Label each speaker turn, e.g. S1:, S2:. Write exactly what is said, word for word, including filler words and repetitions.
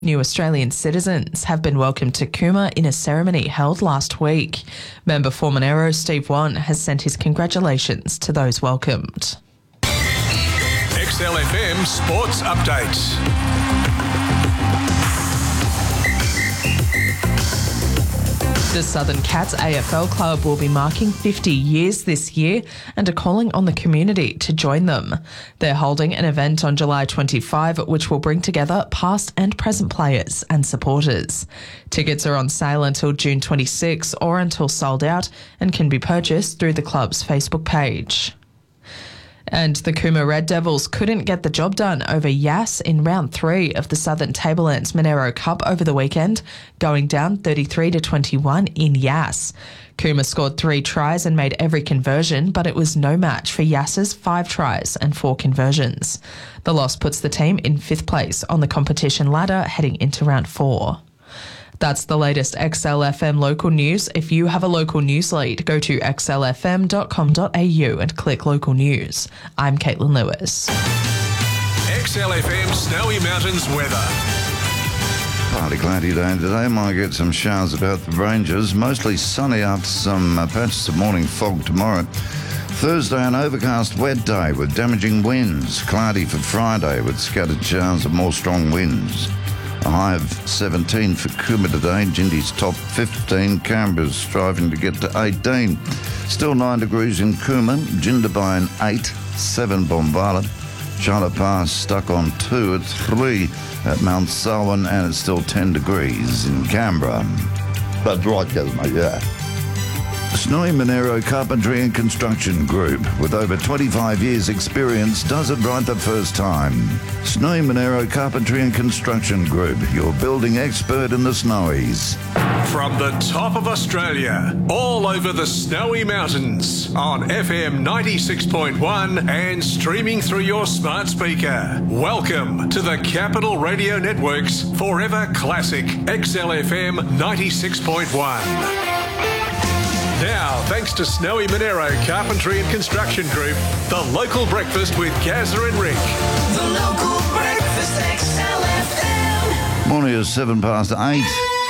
S1: New Australian citizens have been welcomed to Cooma in a ceremony held last week. Member for Monaro Steve Wan has sent his congratulations to those welcomed.
S2: X L F M Sports Update.
S1: The Southern Cats A F L Club will be marking fifty years this year and are calling on the community to join them. They're holding an event on July twenty-fifth which will bring together past and present players and supporters. Tickets are on sale until June twenty-sixth or until sold out and can be purchased through the club's Facebook page. And the Cooma Red Devils couldn't get the job done over Yass in round three of the Southern Tablelands Monaro Cup over the weekend, going down thirty-three to twenty-one in Yass. Cooma scored three tries and made every conversion, but it was no match for Yass's five tries and four conversions. The loss puts the team in fifth place on the competition ladder heading into round four. That's the latest X L F M local news. If you have a local news lead, go to x l f m dot com dot a u and click local news. I'm Caitlin Lewis.
S2: X L F M Snowy Mountains weather.
S3: Partly cloudy day today. Might get some showers about the ranges. Mostly sunny after some uh, patches of morning fog tomorrow. Thursday, an overcast wet day with damaging winds. Cloudy for Friday with scattered showers and more strong winds. A high of seventeen for Cooma today. Jindi's top fifteen. Canberra's striving to get to eighteen. Still nine degrees in Cooma. Jindabyne eight. seven Bombala. Charlotte Pass stuck on two at three at Mount Selwyn, and it's still ten degrees in Canberra. That's right, Gizmo, yeah. Snowy Monaro Carpentry and Construction Group, with over twenty-five years experience, does it right the first time. Snowy Monaro Carpentry and Construction Group, your building expert in the Snowies.
S2: From the top of Australia, all over the Snowy Mountains, on F M ninety-six point one and streaming through your smart speaker. Welcome to the Capital Radio Network's Forever Classic X L F M ninety-six point one. Now, thanks to Snowy Monaro Carpentry and Construction Group, the local breakfast with Gazza and Rick.
S4: The local breakfast, X L F M.
S3: Morning is seven past eight.